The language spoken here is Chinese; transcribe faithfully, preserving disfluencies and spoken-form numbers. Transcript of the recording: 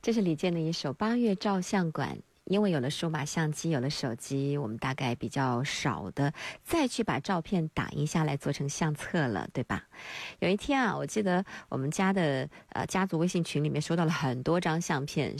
这是李健的一首《八月照相馆》。因为有了数码相机，有了手机，我们大概比较少的再去把照片打印下来做成相册了，对吧？有一天啊，我记得我们家的呃家族微信群里面收到了很多张相片，